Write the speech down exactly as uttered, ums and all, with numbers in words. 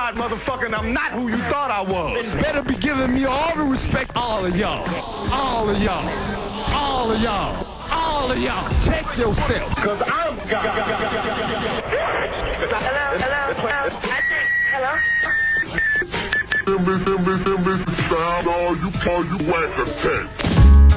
God, motherfucker, and I'm not who you thought I was. Better be giving me all the respect, all of y'all. All of y'all. All of y'all. All of y'all. Check yourself. Cause I'm God. Hello, hello, hello. I think, hello? All you, all you whack attack.